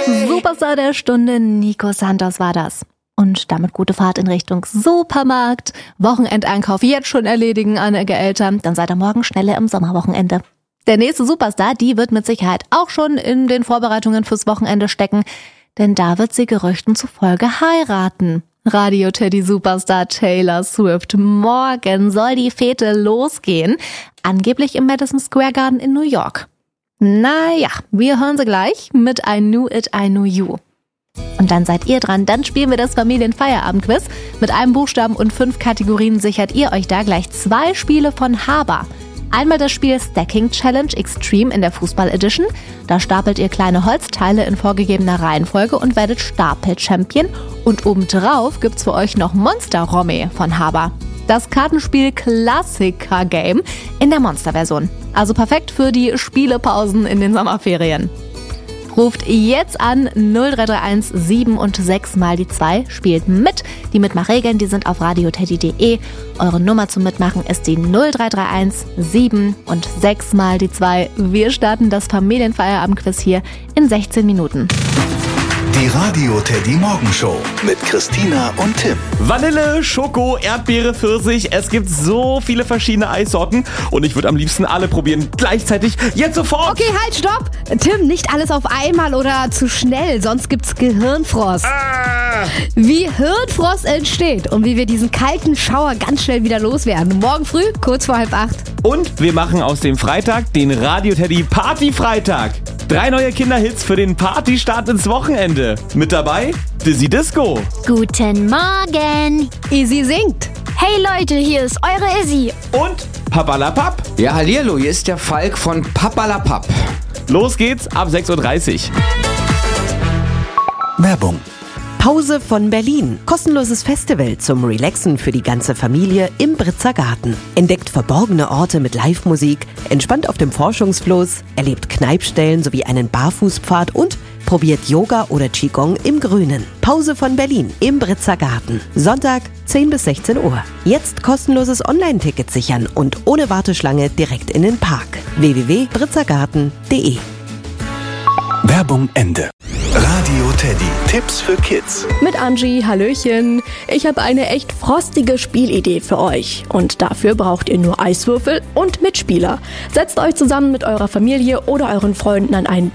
Superstar der Stunde, Nico Santos war das. Und damit gute Fahrt in Richtung Supermarkt. Wochenendeinkauf jetzt schon erledigen, einige Eltern. Dann seid ihr morgen schneller im Sommerwochenende. Der nächste Superstar, die wird mit Sicherheit auch schon in den Vorbereitungen fürs Wochenende stecken. Denn da wird sie Gerüchten zufolge heiraten. Radio-Teddy-Superstar Taylor Swift. Morgen soll die Fete losgehen. Angeblich im Madison Square Garden in New York. Naja, wir hören sie gleich mit I Knew It, I Knew You. Und dann seid ihr dran, dann spielen wir das Familienfeierabend-Quiz. Mit einem Buchstaben und 5 Kategorien sichert ihr euch da gleich 2 Spiele von Haber. Einmal das Spiel Stacking Challenge Extreme in der Fußball-Edition. Da stapelt ihr kleine Holzteile in vorgegebener Reihenfolge und werdet Stapel-Champion. Und obendrauf gibt's für euch noch Monster-Romme von Haber. Das Kartenspiel Klassiker Game in der Monster-Version. Also perfekt für die Spielepausen in den Sommerferien. Ruft jetzt an 0331 7 und 6 mal die 2. Spielt mit. Die Mitmachregeln, die sind auf radioteddy.de. Eure Nummer zum Mitmachen ist die 0331 7 und 6 mal die 2. Wir starten das Familienfeierabendquiz hier in 16 Minuten. Die Radio-Teddy-Morgenshow mit Christina und Tim. Vanille, Schoko, Erdbeere, Pfirsich. Es gibt so viele verschiedene Eissorten und ich würde am liebsten alle probieren. Gleichzeitig, jetzt sofort. Okay, halt, stopp. Tim, nicht alles auf einmal oder zu schnell, sonst gibt's Gehirnfrost. Wie Hirnfrost entsteht und wie wir diesen kalten Schauer ganz schnell wieder loswerden. Morgen früh, kurz vor 7:30. Und wir machen aus dem Freitag den Radio-Teddy Party-Freitag. 3 neue Kinderhits für den Partystart ins Wochenende. Mit dabei Dizzy Disco. Guten Morgen. Izzy singt. Hey Leute, hier ist eure Izzy. Und Papalapap. Ja, hallihallo, hier ist der Falk von Papalapap. Los geht's ab 6:30 Uhr. Werbung. Pause von Berlin. Kostenloses Festival zum Relaxen für die ganze Familie im Britzer Garten. Entdeckt verborgene Orte mit Live-Musik, entspannt auf dem Forschungsfloß, erlebt Kneipstellen sowie einen Barfußpfad und probiert Yoga oder Qigong im Grünen. Pause von Berlin im Britzer Garten. Sonntag 10 bis 16 Uhr. Jetzt kostenloses Online-Ticket sichern und ohne Warteschlange direkt in den Park. www.britzergarten.de. Werbung Ende. Radio Teddy. Tipps für Kids. Mit Angie, hallöchen. Ich habe eine echt frostige Spielidee für euch. Und dafür braucht ihr nur Eiswürfel und Mitspieler. Setzt euch zusammen mit eurer Familie oder euren Freunden an einen